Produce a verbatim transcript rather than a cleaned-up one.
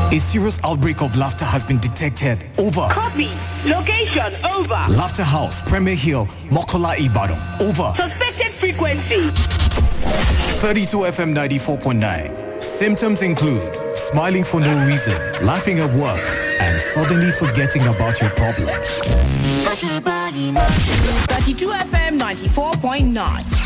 A serious outbreak of laughter has been detected. Over. Copy. Location, over. Laughter House, Premier Hill, Mokola, Ibadan. Over. Suspected frequency. thirty-two F M ninety-four point nine. Symptoms include smiling for no reason, laughing at work, and suddenly forgetting about your problems. thirty-two F M ninety-four point nine.